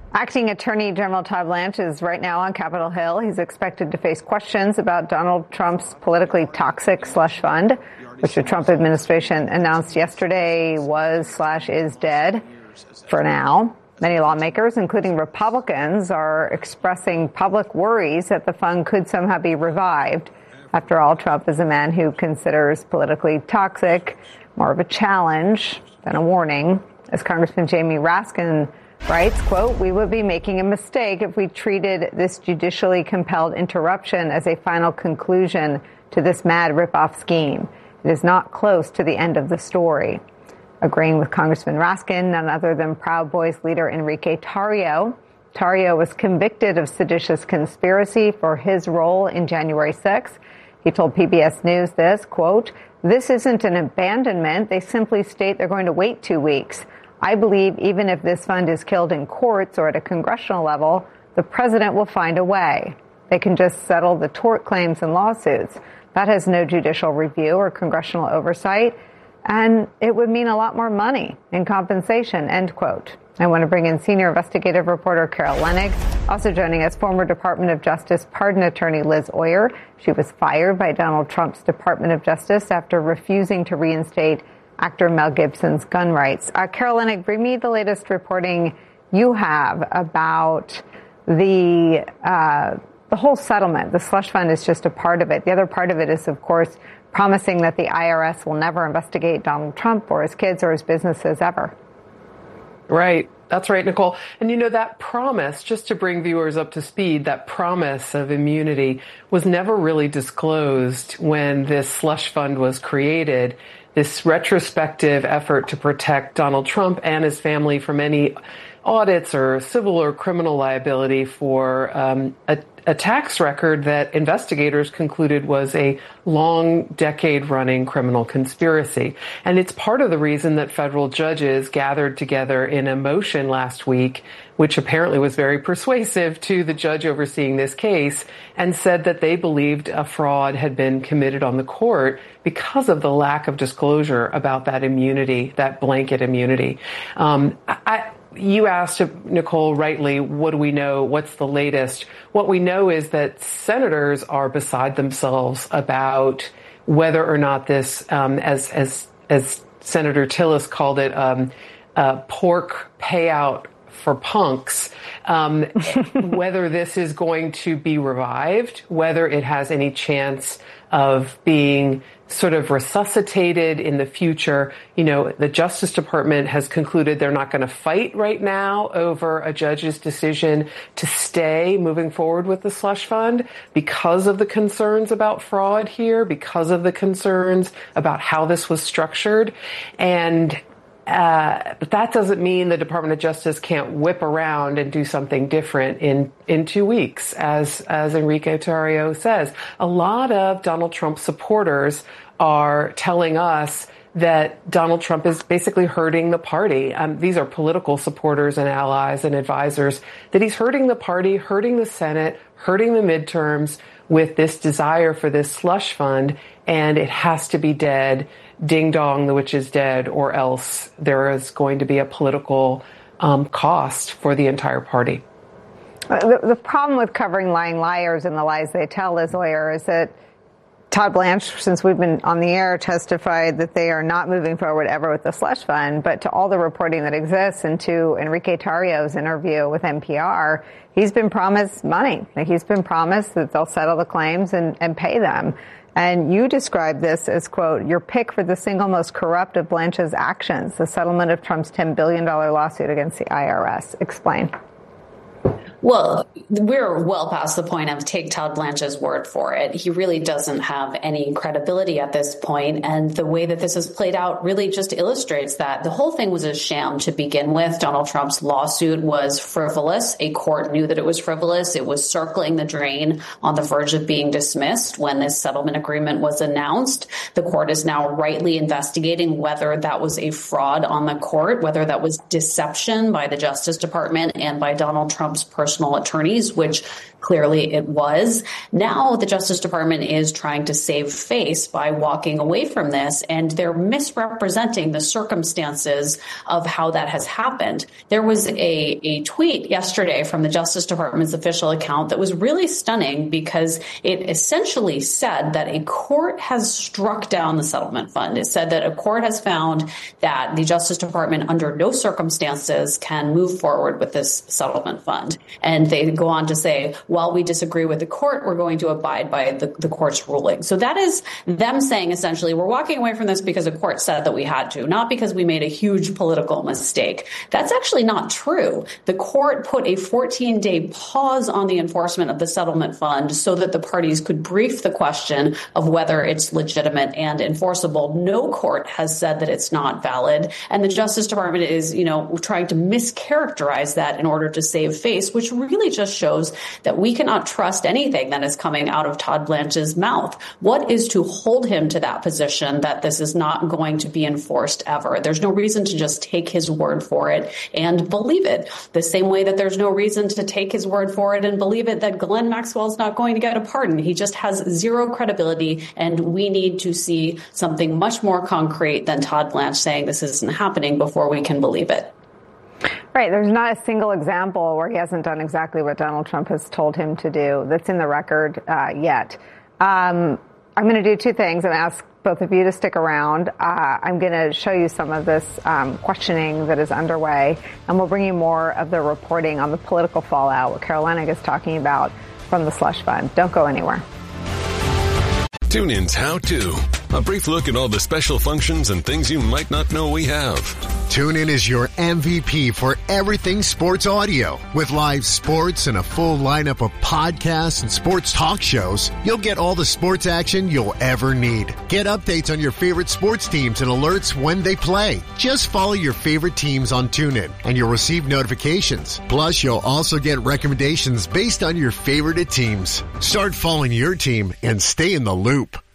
Acting Attorney General Todd Blanche is right now on Capitol Hill. He's expected to face questions about Donald Trump's politically toxic slush fund, which the Trump administration announced yesterday was/is dead for now. Many lawmakers, including Republicans, are expressing public worries that the fund could somehow be revived. After all, Trump is a man who considers politically toxic more of a challenge than a warning. As Congressman Jamie Raskin writes, quote, "We would be making a mistake if we treated this judicially compelled interruption as a final conclusion to this mad ripoff scheme. It is not close to the end of the story." Agreeing with Congressman Raskin, none other than Proud Boys leader Enrique Tarrio. Tarrio was convicted of seditious conspiracy for his role in January 6th. He told PBS News this, quote, "This isn't an abandonment. They simply state they're going to wait 2 weeks. I believe even if this fund is killed in courts or at a congressional level, the president will find a way. They can just settle the tort claims and lawsuits. That has no judicial review or congressional oversight, and it would mean a lot more money in compensation," end quote. I want to bring in senior investigative reporter Carol Leonnig. Also joining us, former Department of Justice pardon attorney Liz Oyer. She was fired by Donald Trump's Department of Justice after refusing to reinstate actor Mel Gibson's gun rights. Carol Leonnig, bring me the latest reporting you have about the whole settlement. The slush fund is just a part of it. The other part of it is, of course, promising that the IRS will never investigate Donald Trump or his kids or his businesses ever. Right. That's right, Nicole. And that promise, just to bring viewers up to speed, that promise of immunity was never really disclosed when this slush fund was created. This retrospective effort to protect Donald Trump and his family from any audits or civil or criminal liability for a tax record that investigators concluded was a long decade-running criminal conspiracy. And it's part of the reason that federal judges gathered together in a motion last week, which apparently was very persuasive to the judge overseeing this case, and said that they believed a fraud had been committed on the court because of the lack of disclosure about that immunity, that blanket immunity. You asked, Nicole, rightly, what do we know? What's the latest? What we know is that senators are beside themselves about whether or not this, as Senator Tillis called it, pork payout for punks, whether this is going to be revived, whether it has any chance of being sort of resuscitated in the future. The Justice Department has concluded they're not going to fight right now over a judge's decision to stay moving forward with the slush fund because of the concerns about fraud here, because of the concerns about how this was structured. But that doesn't mean the Department of Justice can't whip around and do something different in 2 weeks, as Enrique Tarrio says. A lot of Donald Trump supporters are telling us that Donald Trump is basically hurting the party. These are political supporters and allies and advisors, that he's hurting the party, hurting the Senate, hurting the midterms with this desire for this slush fund, and it has to be dead. Ding dong, the witch is dead, or else there is going to be a political cost for the entire party. The problem with covering lying liars and the lies they tell, Liz Oyer, is that Todd Blanche, since we've been on the air, testified that they are not moving forward ever with the slush fund. But to all the reporting that exists and to Enrique Tarrio's interview with NPR, he's been promised money. He's been promised that they'll settle the claims and pay them. And you describe this as, quote, your pick for the single most corrupt of Blanche's actions, the settlement of Trump's $10 billion lawsuit against the IRS. Explain. Well, we're well past the point of take Todd Blanche's word for it. He really doesn't have any credibility at this point. And the way that this has played out really just illustrates that the whole thing was a sham to begin with. Donald Trump's lawsuit was frivolous. A court knew that it was frivolous. It was circling the drain on the verge of being dismissed when this settlement agreement was announced. The court is now rightly investigating whether that was a fraud on the court, whether that was deception by the Justice Department and by Donald Trump's personal personal attorneys, which clearly it was. Now the Justice Department is trying to save face by walking away from this, and they're misrepresenting the circumstances of how that has happened. There was a tweet yesterday from the Justice Department's official account that was really stunning because it essentially said that a court has struck down the settlement fund. It said that a court has found that the Justice Department under no circumstances can move forward with this settlement fund. And they go on to say, while we disagree with the court, we're going to abide by the court's ruling. So that is them saying essentially we're walking away from this because a court said that we had to, not because we made a huge political mistake. That's actually not true. The court put a 14-day pause on the enforcement of the settlement fund so that the parties could brief the question of whether it's legitimate and enforceable. No court has said that it's not valid. And the Justice Department is, trying to mischaracterize that in order to save face, which really just shows that we cannot trust anything that is coming out of Todd Blanche's mouth. What is to hold him to that position that this is not going to be enforced ever? There's no reason to just take his word for it and believe it. The same way that there's no reason to take his word for it and believe it that Ghislaine Maxwell is not going to get a pardon. He just has zero credibility, and we need to see something much more concrete than Todd Blanche saying this isn't happening before we can believe it. Right. There's not a single example where he hasn't done exactly what Donald Trump has told him to do that's in the record yet. I'm going to do two things and ask both of you to stick around. I'm going to show you some of this questioning that is underway, and we'll bring you more of the reporting on the political fallout, what Carol Leonnig is talking about from the slush fund. Don't go anywhere. TuneIn's How To, a brief look at all the special functions and things you might not know we have. TuneIn is your MVP for everything sports audio. With live sports and a full lineup of podcasts and sports talk shows, you'll get all the sports action you'll ever need. Get updates on your favorite sports teams and alerts when they play. Just follow your favorite teams on TuneIn, and you'll receive notifications. Plus, you'll also get recommendations based on your favorite teams. Start following your team and stay in the loop.